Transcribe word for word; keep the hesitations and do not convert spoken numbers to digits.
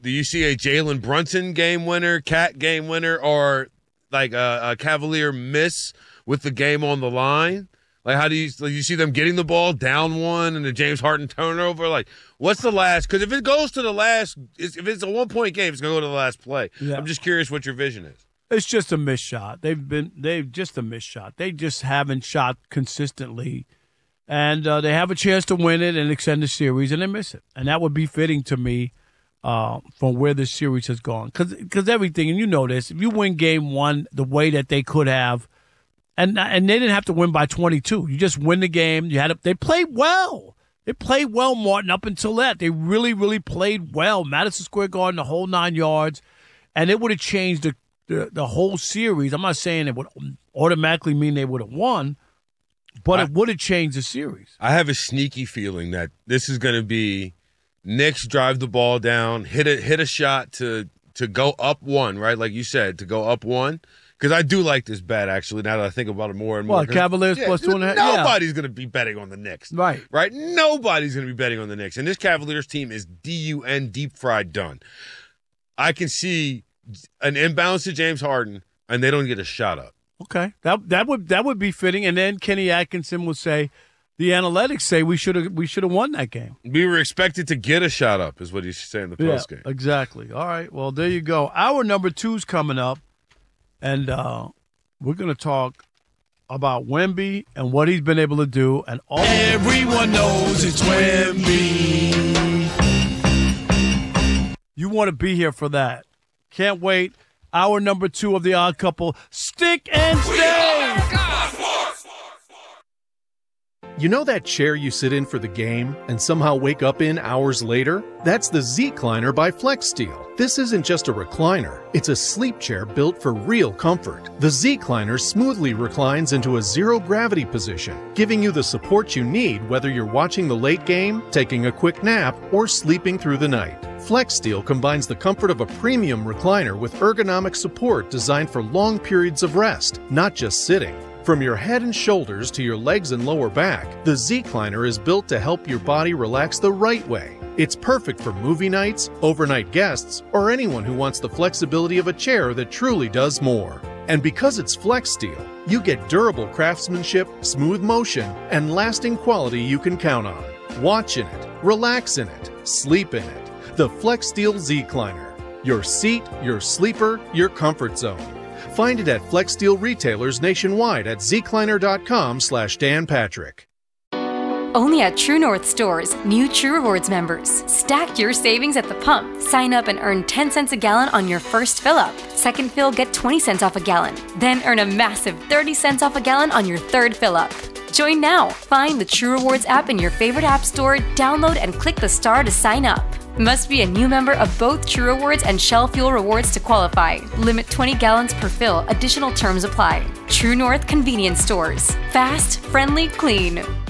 do you see a Jalen Brunson game winner, Cat game winner, or like a, a Cavalier miss with the game on the line? Like, how do you like, you see them getting the ball down one and the James Harden turnover? Like, what's the last? Because if it goes to the last, if it's a one-point game, it's going to go to the last play. Yeah. I'm just curious what your vision is. It's just a missed shot. They've been they've just a missed shot. They just haven't shot consistently, and uh, they have a chance to win it and extend the series, and they miss it. And that would be fitting to me uh, from where this series has gone. Because everything, and you know this, if you win game one the way that they could have, and and they didn't have to win by twenty-two. You just win the game. You had a, they played well. They played well, Martin, up until that. They really, really played well. Madison Square Garden, the whole nine yards, and it would have changed the The, the whole series. I'm not saying it would automatically mean they would have won, but I, it would have changed the series. I have a sneaky feeling that this is going to be Knicks drive the ball down, hit a hit a shot to to go up one, right? Like you said, to go up one. Because I do like this bet, actually, now that I think about it more and more. Well, Cavaliers yeah, plus two and a half. Nobody's yeah. going to be betting on the Knicks. Right. Right? Nobody's going to be betting on the Knicks. And this Cavaliers team is D U N, deep fried done. I can see an inbounds to James Harden, and they don't get a shot up. Okay, that that would that would be fitting. And then Kenny Atkinson would say, the analytics say we should have we should have won that game. We were expected to get a shot up, is what he's saying in the post game. Yeah, exactly. All right, well there you go. Our number two's coming up, and uh, we're going to talk about Wemby and what he's been able to do. And all everyone knows it's Wemby. You want to be here for that. Can't wait. Hour number two of The Odd Couple. Stick and stay! You know that chair you sit in for the game and somehow wake up in hours later? That's the Z-Cliner by FlexSteel. This isn't just a recliner. It's a sleep chair built for real comfort. The Z-Cliner smoothly reclines into a zero-gravity position, giving you the support you need whether you're watching the late game, taking a quick nap, or sleeping through the night. FlexSteel combines the comfort of a premium recliner with ergonomic support designed for long periods of rest, not just sitting. From your head and shoulders to your legs and lower back, the Z-Cliner is built to help your body relax the right way. It's perfect for movie nights, overnight guests, or anyone who wants the flexibility of a chair that truly does more. And because it's FlexSteel, you get durable craftsmanship, smooth motion, and lasting quality you can count on. Watch in it, relax in it, sleep in it. The FlexSteel Z-Cliner. Your seat, your sleeper, your comfort zone. Find it at FlexSteel retailers nationwide at zcliner.com slash Dan Patrick. Only at True North stores, new True Rewards members. Stack your savings at the pump. Sign up and earn ten cents a gallon on your first fill-up. Second fill, get twenty cents off a gallon. Then earn a massive thirty cents off a gallon on your third fill-up. Join now. Find the True Rewards app in your favorite app store, download and click the star to sign up. Must be a new member of both True Rewards and Shell Fuel Rewards to qualify. Limit twenty gallons per fill. Additional terms apply. True North Convenience Stores. Fast, friendly, clean.